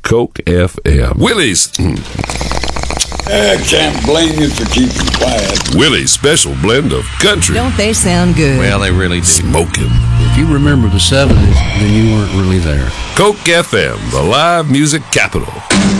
Coke FM. Willie's. I can't blame you for keeping quiet. Willie's special blend of country. Don't they sound good? Well, they really do. Smoking. If you remember the 70s, then you weren't really there. Coke FM, the live music capital.